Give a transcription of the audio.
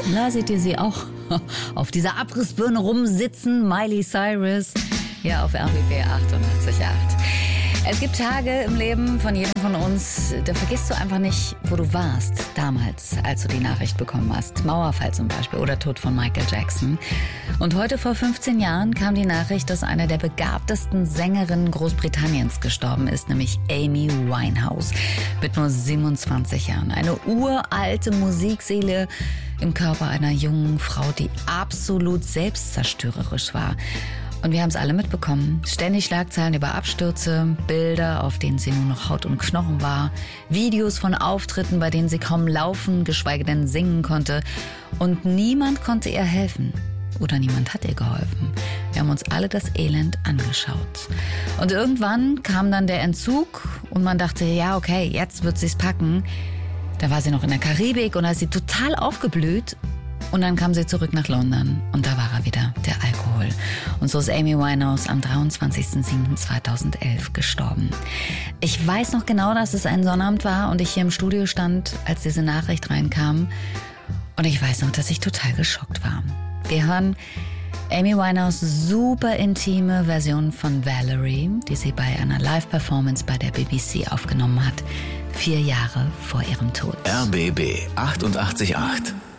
Da seht ihr sie auch auf dieser Abrissbirne rumsitzen, Miley Cyrus, hier auf RBB 88.8. Es gibt Tage im Leben von jedem von uns, da vergisst du einfach nicht, wo du warst damals, als du die Nachricht bekommen hast. Mauerfall zum Beispiel oder Tod von Michael Jackson. Und heute vor 15 Jahren kam die Nachricht, dass eine der begabtesten Sängerinnen Großbritanniens gestorben ist, nämlich Amy Winehouse mit nur 27 Jahren. Eine uralte Musikseele im Körper einer jungen Frau, die absolut selbstzerstörerisch war. Und wir haben es alle mitbekommen. Ständig Schlagzeilen über Abstürze, Bilder, auf denen sie nur noch Haut und Knochen war, Videos von Auftritten, bei denen sie kaum laufen, geschweige denn singen konnte. Und niemand konnte ihr helfen. Oder niemand hat ihr geholfen. Wir haben uns alle das Elend angeschaut. Und irgendwann kam dann der Entzug und man dachte, ja okay, jetzt wird sie's packen. Da war sie noch in der Karibik und da ist sie total aufgeblüht. Und dann kam sie zurück nach London und da war er wieder, der Alkohol. Und so ist Amy Winehouse am 23.07.2011 gestorben. Ich weiß noch genau, dass es ein Sonnabend war und ich hier im Studio stand, als diese Nachricht reinkam. Und ich weiß noch, dass ich total geschockt war. Wir hören Amy Winehouse super intime Version von Valerie, die sie bei einer Live-Performance bei der BBC aufgenommen hat, 4 Jahre vor ihrem Tod. RBB 88.8